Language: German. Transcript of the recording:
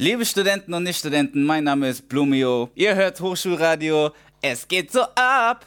Liebe Studenten und Nicht-Studenten, mein Name ist Blumio. Ihr hört Hochschulradio. Es geht so ab.